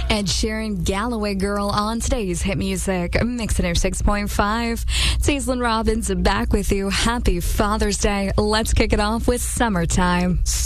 Ed Sheeran, Galloway Girl on today's Hit Music Mix It 6.5. It's Aislinn Robbins back with you. Happy Father's Day. Let's kick it off with Summertime.